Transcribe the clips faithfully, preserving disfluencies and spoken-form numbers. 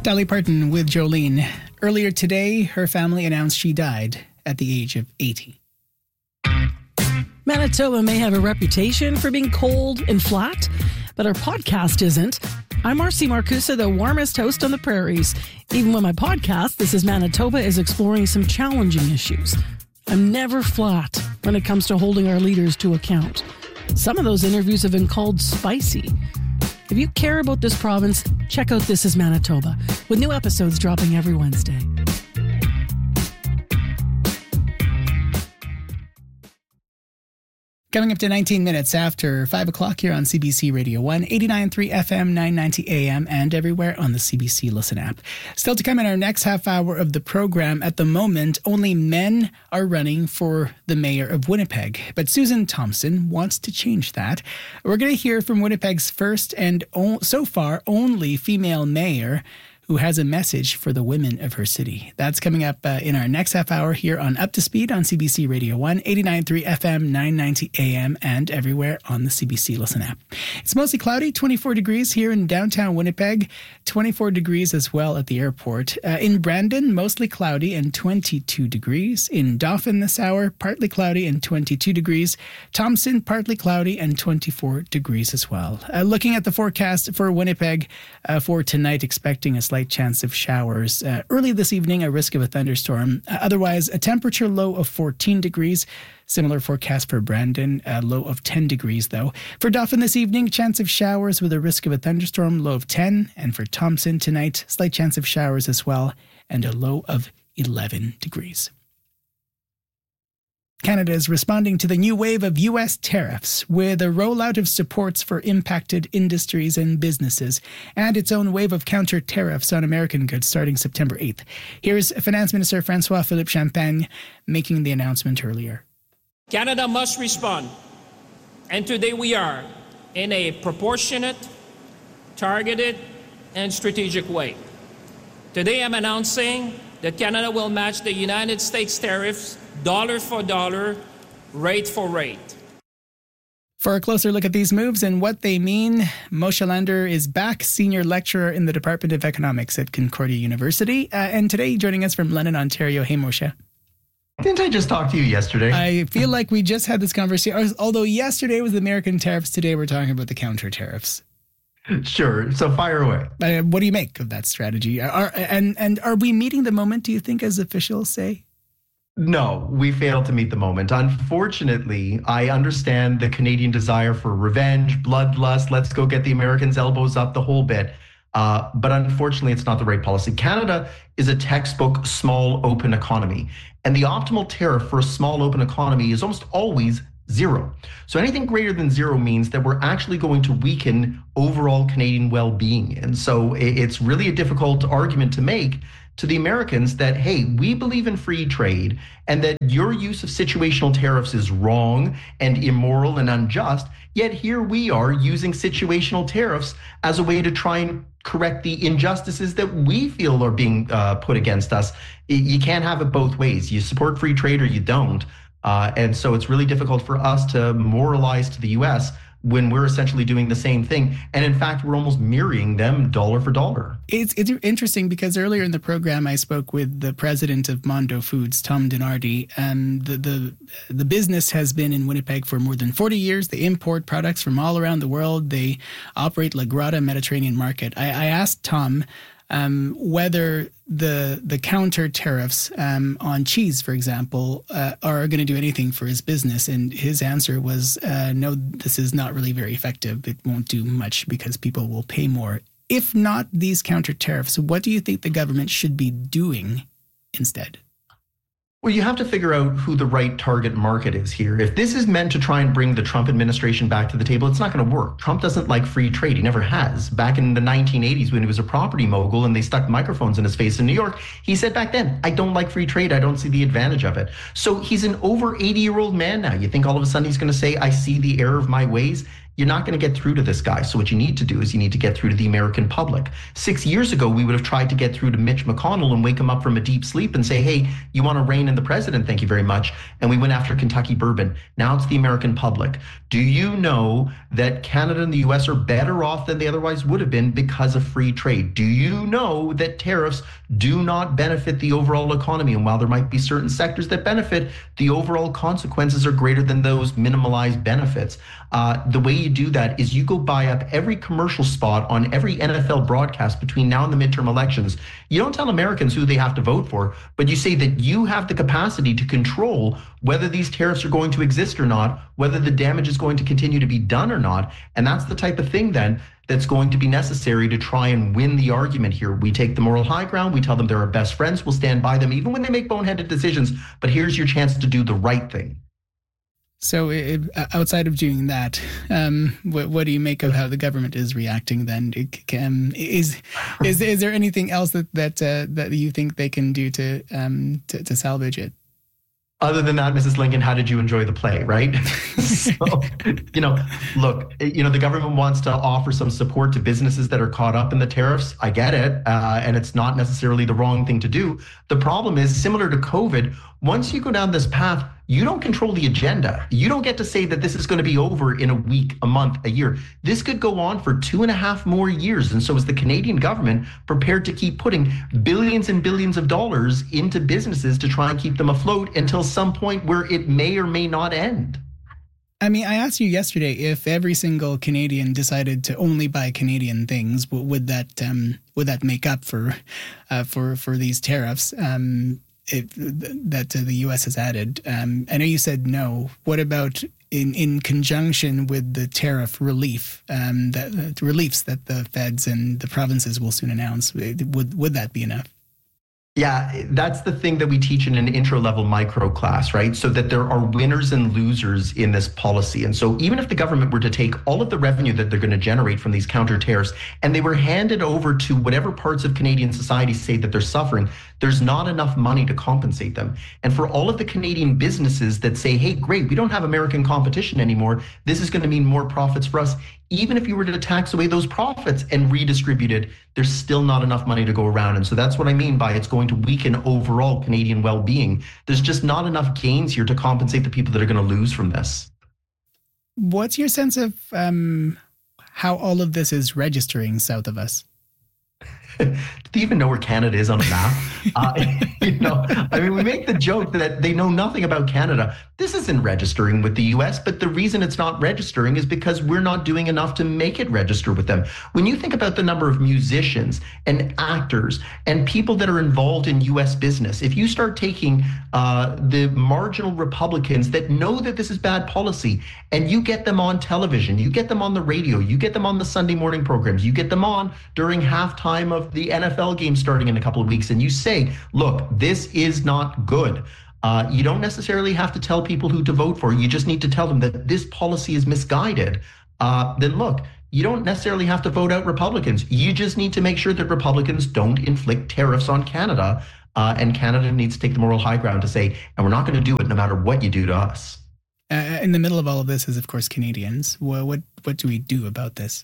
Dolly Parton with Jolene. Earlier today, her family announced she died at the age of eighty. Manitoba may have a reputation for being cold and flat, but our podcast isn't. I'm Marcy Marcusa, the warmest host on the prairies. Even when my podcast, This is Manitoba, is exploring some challenging issues. I'm never flat when it comes to holding our leaders to account. Some of those interviews have been called spicy. If you care about this province, check out This is Manitoba, with new episodes dropping every Wednesday. Coming up to nineteen minutes after five o'clock here on C B C Radio one, eighty-nine point three F M, nine ninety A M, and everywhere on the C B C Listen app. Still to come in our next half hour of the program, at the moment, only men are running for the mayor of Winnipeg. But Susan Thompson wants to change that. We're going to hear from Winnipeg's first and o- so far only female mayor, who has a message for the women of her city. That's coming up uh, in our next half hour here on Up to Speed on C B C Radio one, eighty-nine point three F M, nine ninety A M, and everywhere on the C B C Listen app. It's mostly cloudy, twenty-four degrees here in downtown Winnipeg, twenty-four degrees as well at the airport. Uh, in Brandon, mostly cloudy and twenty-two degrees. In Dauphin this hour, partly cloudy and twenty-two degrees. Thompson, partly cloudy and twenty-four degrees as well. Uh, looking at the forecast for Winnipeg uh, for tonight, expecting a slight chance of showers. Uh, early this evening, a risk of a thunderstorm. Uh, otherwise, a temperature low of fourteen degrees. Similar forecast for Brandon, a low of ten degrees though. For Dauphin this evening, chance of showers with a risk of a thunderstorm, low of ten. And for Thompson tonight, slight chance of showers as well, and a low of eleven degrees. Canada is responding to the new wave of U S tariffs with a rollout of supports for impacted industries and businesses and its own wave of counter tariffs on American goods starting September eighth. Here's Finance Minister François-Philippe Champagne making the announcement earlier. Canada must respond, and today we are, in a proportionate, targeted, and strategic way. Today I'm announcing that Canada will match the United States tariffs dollar for dollar, rate for rate. For a closer look at these moves and what they mean, Moshe Lander is back, senior lecturer in the Department of Economics at Concordia University. Uh, and today joining us from London, Ontario. Hey, Moshe. Didn't I just talk to you yesterday? I feel like we just had this conversation. Although yesterday was the American tariffs, today we're talking about the counter tariffs. Sure. So fire away. Uh, what do you make of that strategy? Are, and, and are we meeting the moment, do you think, as officials say? No, we failed to meet the moment. Unfortunately, I understand the Canadian desire for revenge, bloodlust, let's go get the Americans' elbows up, the whole bit. Uh, but unfortunately, it's not the right policy. Canada is a textbook small open economy. And the optimal tariff for a small open economy is almost always zero. So anything greater than zero means that we're actually going to weaken overall Canadian well-being. And so it's really a difficult argument to make to the Americans that, hey, we believe in free trade and that your use of situational tariffs is wrong and immoral and unjust, yet here we are using situational tariffs as a way to try and correct the injustices that we feel are being uh, put against us. You can't have it both ways. You support free trade or you don't. Uh, and so it's really difficult for us to moralize to the U S when we're essentially doing the same thing. And in fact, we're almost mirroring them dollar for dollar. It's, it's interesting because earlier in the program, I spoke with the president of Mondo Foods, Tom Dinardi. And the, the, the business has been in Winnipeg for more than forty years. They import products from all around the world. They operate La Grata Mediterranean Market. I, I asked Tom Um, whether the the counter tariffs um, on cheese, for example, uh, are going to do anything for his business. And his answer was, uh, no, this is not really very effective. It won't do much because people will pay more. If not these counter tariffs, what do you think the government should be doing instead? Well, you have to figure out who the right target market is here. If this is meant to try and bring the Trump administration back to the table, it's not going to work. Trump doesn't like free trade. He never has. Back in the nineteen eighties, when he was a property mogul and they stuck microphones in his face in New York, he said back then, I don't like free trade. I don't see the advantage of it. So he's an over eighty-year-old man now. You think all of a sudden he's going to say, I see the error of my ways? you're not going to get through to this guy. So what you need to do is you need to get through to the American public. Six years ago, we would have tried to get through to Mitch McConnell and wake him up from a deep sleep and say, hey, you want to rein in the president? Thank you very much. And we went after Kentucky bourbon. Now it's the American public. Do you know that Canada and the U S are better off than they otherwise would have been because of free trade? Do you know that tariffs do not benefit the overall economy? And while there might be certain sectors that benefit, the overall consequences are greater than those minimalized benefits. Uh, the way you do that is you go buy up every commercial spot on every N F L broadcast between now and the midterm elections. You don't tell Americans who they have to vote for, but you say that you have the capacity to control whether these tariffs are going to exist or not, whether the damage is going to continue to be done or not. And that's the type of thing then that's going to be necessary to try and win the argument here. We take the moral high ground. We tell them they're our best friends. We'll stand by them even when they make boneheaded decisions. But here's your chance to do the right thing. So it, outside of doing that, um, what, what do you make of how the government is reacting then? Um, is, is is there anything else that that, uh, that you think they can do to, um, to to salvage it? Other than that, Missus Lincoln, how did you enjoy the play, right? So, you know, look, you know, the government wants to offer some support to businesses that are caught up in the tariffs. I get it. Uh, and it's not necessarily the wrong thing to do. The problem is, similar to COVID, once you go down this path, you don't control the agenda. You don't get to say that this is going to be over in a week, a month, a year. This could go on for two and a half more years. And so is the Canadian government prepared to keep putting billions and billions of dollars into businesses to try and keep them afloat until some point where it may or may not end? I mean, I asked you yesterday if every single Canadian decided to only buy Canadian things, would that um, would that make up for uh, for for these tariffs? Um, It, that uh, the U S has added. Um, I know you said no. What about in, in conjunction with the tariff relief, um, that uh, reliefs that the feds and the provinces will soon announce? Would would that be enough? Yeah, that's the thing that we teach in an intro level micro class, right? So that there are winners and losers in this policy. And so even if the government were to take all of the revenue that they're going to generate from these counter tariffs and they were handed over to whatever parts of Canadian society say that they're suffering, there's not enough money to compensate them. And for all of the Canadian businesses that say, hey, great, we don't have American competition anymore, this is going to mean more profits for us. Even if you were to tax away those profits and redistribute it, there's still not enough money to go around. And so that's what I mean by it's going to weaken overall Canadian well-being. There's just not enough gains here to compensate the people that are going to lose from this. What's your sense of um, how all of this is registering south of us? Do they even know where Canada is on a map? uh, you know, I mean, we make the joke that they know nothing about Canada. This isn't registering with the U S, but the reason it's not registering is because we're not doing enough to make it register with them. When you think about the number of musicians and actors and people that are involved in U S business, if you start taking uh, the marginal Republicans that know that this is bad policy and you get them on television, you get them on the radio, you get them on the Sunday morning programs, you get them on during halftime of the N F L game starting in a couple of weeks, and you say, look, this is not good. Uh, you don't necessarily have to tell people who to vote for. You just need to tell them that this policy is misguided. Uh, then look, you don't necessarily have to vote out Republicans. You just need to make sure that Republicans don't inflict tariffs on Canada. Uh, and Canada needs to take the moral high ground to say, and we're not going to do it no matter what you do to us. Uh, in the middle of all of this is, of course, Canadians. Well, what, what do we do about this?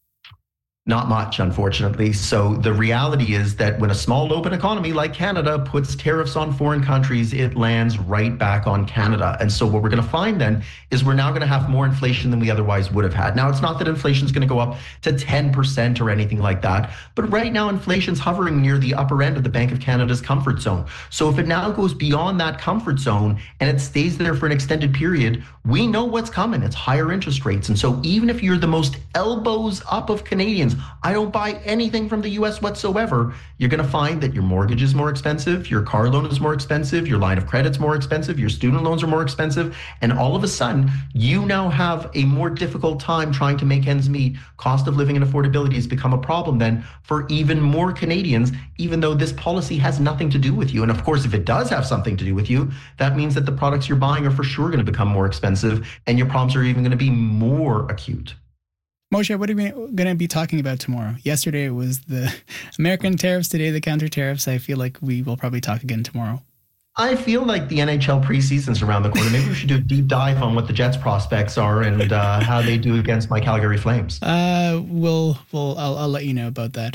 Not much, unfortunately. So the reality is that when a small open economy like Canada puts tariffs on foreign countries, it lands right back on Canada. And so what we're going to find then is we're now going to have more inflation than we otherwise would have had. Now, it's not that inflation is going to go up to ten percent or anything like that, but right now inflation's hovering near the upper end of the Bank of Canada's comfort zone. So if it now goes beyond that comfort zone and it stays there for an extended period, we know what's coming. It's higher interest rates. And so even if you're the most elbows up of Canadians, I don't buy anything from the U S whatsoever, you're going to find that your mortgage is more expensive, your car loan is more expensive, your line of credit's more expensive, your student loans are more expensive, and all of a sudden, you now have a more difficult time trying to make ends meet. Cost of living and affordability has become a problem then for even more Canadians, even though this policy has nothing to do with you. And of course, if it does have something to do with you, that means that the products you're buying are for sure going to become more expensive, and your problems are even going to be more acute. Moshe, what are we going to be talking about tomorrow? Yesterday it was the American tariffs, today the counter tariffs. I feel like we will probably talk again tomorrow. I feel like the N H L preseason's around the corner. Maybe we should do a deep dive on what the Jets prospects are and uh, how they do against my Calgary Flames. Uh, we'll, we'll, I'll, I'll let you know about that.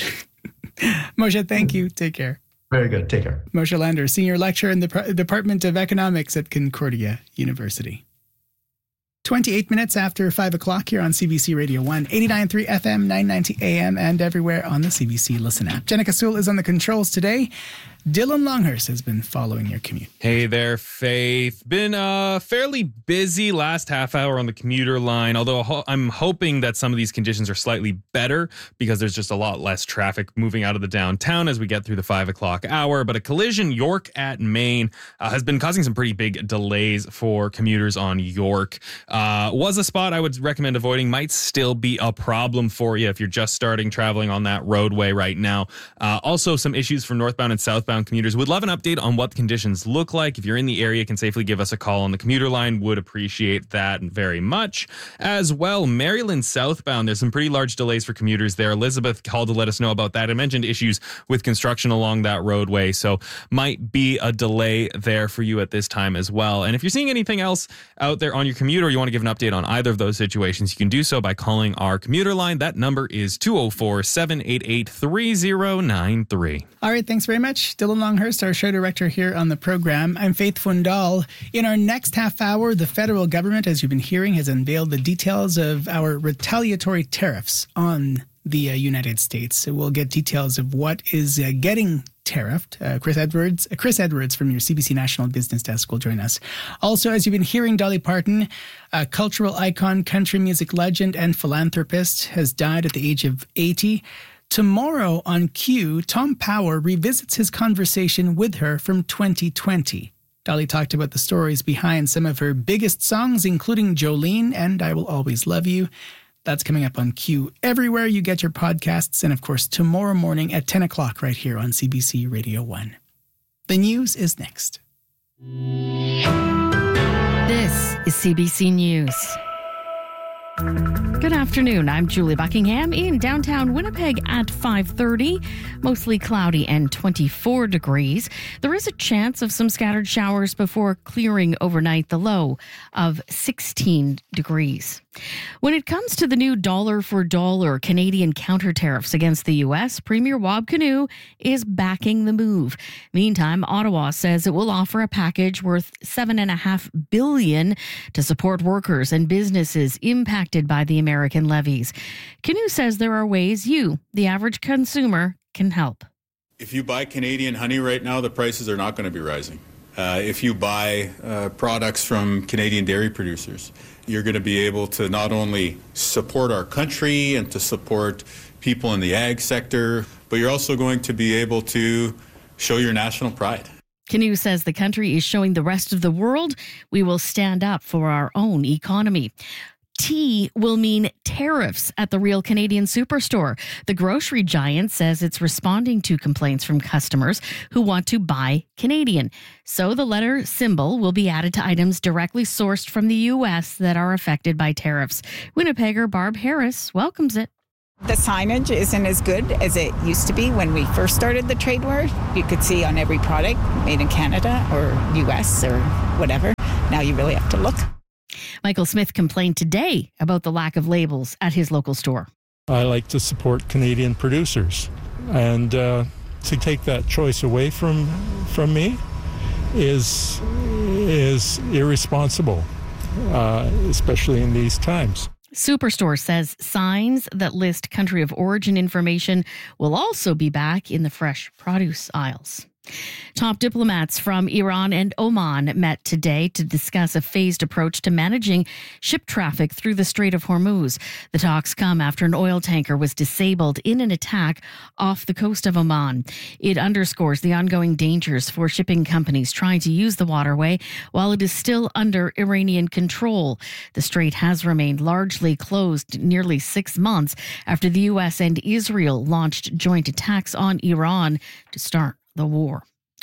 Moshe, thank you. Take care. Very good. Take care. Moshe Lander, Senior Lecturer in the Pro- Department of Economics at Concordia University. twenty-eight minutes after five o'clock here on C B C Radio one, eighty-nine point three F M, nine ninety A M, and everywhere on the C B C Listen app. Jenica Sewell is on the controls today. Dylan Longhurst has been following your commute. Hey there, Faith. Been uh, fairly busy last half hour on the commuter line, although ho- I'm hoping that some of these conditions are slightly better because there's just a lot less traffic moving out of the downtown as we get through the five o'clock hour. But a collision York at Maine uh, has been causing some pretty big delays for commuters on York. Uh, was a spot I would recommend avoiding. Might still be a problem for you if you're just starting traveling on that roadway right now. Uh, also, some issues for northbound and southbound commuters. Would love an update on what conditions look like. If you're in the area, can safely give us a call on the commuter line. Would appreciate that very much. As well, Maryland southbound, there's some pretty large delays for commuters there. Elizabeth called to let us know about that. I mentioned issues with construction along that roadway, so might be a delay there for you at this time as well. And if you're seeing anything else out there on your commute or you want to give an update on either of those situations, you can do so by calling our commuter line. That number is two oh four, seven eight eight, three oh nine three. All right, thanks very much. Dylan Longhurst, our show director here on the program. I'm Faith Fundal. In our next half hour, the federal government, as you've been hearing, has unveiled the details of our retaliatory tariffs on the uh, United States. So we'll get details of what is uh, getting tariffed. Uh, Chris Edwards, uh, Chris Edwards from your C B C National Business Desk will join us. Also, as you've been hearing, Dolly Parton, a cultural icon, country music legend, and philanthropist, has died at the age of eighty. Tomorrow on Q, Tom Power revisits his conversation with her from twenty twenty. Dolly talked about the stories behind some of her biggest songs, including Jolene and I Will Always Love You. That's coming up on Q everywhere you get your podcasts, and of course tomorrow morning at ten o'clock right here on C B C Radio one. The news is next. This is C B C News. Good afternoon. I'm Julie Buckingham in downtown Winnipeg at five thirty. Mostly cloudy and twenty-four degrees. There is a chance of some scattered showers before clearing overnight, the low of sixteen degrees. When it comes to the new dollar for dollar Canadian counter tariffs against the U S, Premier Wab Kinew is backing the move. Meantime, Ottawa says it will offer a package worth seven point five billion dollars to support workers and businesses impacted by the American levies. Kinew says there are ways you, the average consumer, can help. If you buy Canadian honey right now, the prices are not going to be rising. Uh, if you buy uh, products from Canadian dairy producers, you're going to be able to not only support our country and to support people in the ag sector, but you're also going to be able to show your national pride. Kinew says the country is showing the rest of the world we will stand up for our own economy. Tea will mean tariffs at the Real Canadian Superstore. The grocery giant says it's responding to complaints from customers who want to buy Canadian. So the letter symbol will be added to items directly sourced from the U S that are affected by tariffs. Winnipegger Barb Harris welcomes it. The signage isn't as good as it used to be when we first started the trade war. You could see on every product made in Canada or U S or whatever. Now you really have to look. Michael Smith complained today about the lack of labels at his local store. I like to support Canadian producers, and uh, to take that choice away from from me is is irresponsible, uh, especially in these times. Superstore says signs that list country of origin information will also be back in the fresh produce aisles. Top diplomats from Iran and Oman met today to discuss a phased approach to managing ship traffic through the Strait of Hormuz. The talks come after an oil tanker was disabled in an attack off the coast of Oman. It underscores the ongoing dangers for shipping companies trying to use the waterway while it is still under Iranian control. The strait has remained largely closed nearly six months after the U S and Israel launched joint attacks on Iran to start the war.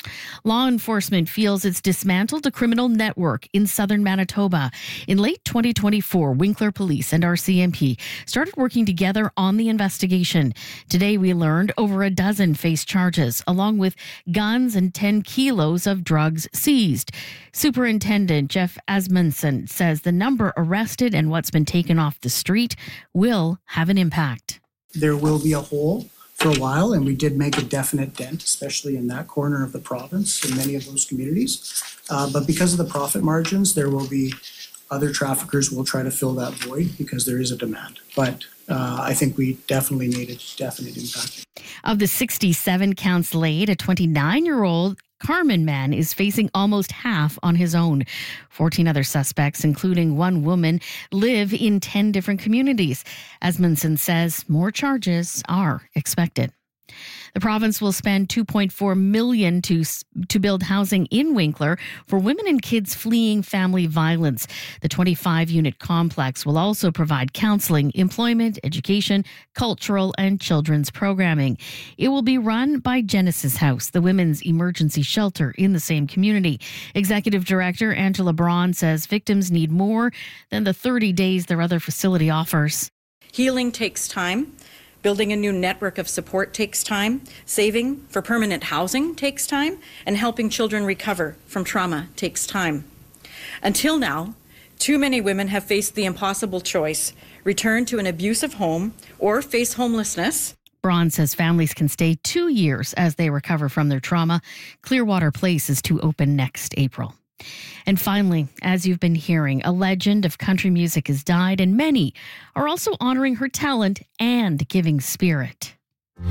Law enforcement feels it's dismantled a criminal network in southern Manitoba. In late twenty twenty-four, Winkler Police and R C M P started working together on the investigation. Today, we learned over a dozen face charges, along with guns and ten kilos of drugs seized. Superintendent Jeff Asmundson says the number arrested and what's been taken off the street will have an impact. There will be a hole for a while, and we did make a definite dent, especially in that corner of the province in many of those communities. Uh, but because of the profit margins, there will be other traffickers will try to fill that void because there is a demand. But uh, I think we definitely made a definite impact. Of the sixty-seven counts laid, a twenty-nine-year-old Carmen man is facing almost half on his own. fourteen other suspects, including one woman, live in ten different communities. Asmundson says more charges are expected. The province will spend two point four million dollars to, to build housing in Winkler for women and kids fleeing family violence. The twenty-five unit complex will also provide counseling, employment, education, cultural, and children's programming. It will be run by Genesis House, the women's emergency shelter in the same community. Executive Director Angela Braun says victims need more than the thirty days their other facility offers. Healing takes time. Building a new network of support takes time. Saving for permanent housing takes time. And helping children recover from trauma takes time. Until now, too many women have faced the impossible choice: return to an abusive home or face homelessness. Braun says families can stay two years as they recover from their trauma. Clearwater Place is to open next April. And finally, as you've been hearing, a legend of country music has died, and many are also honoring her talent and giving spirit.